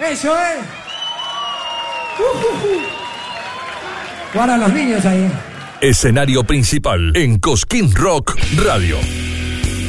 eso, ¿eh? Guarda a los niños ahí. Escenario principal en Cosquín Rock Radio.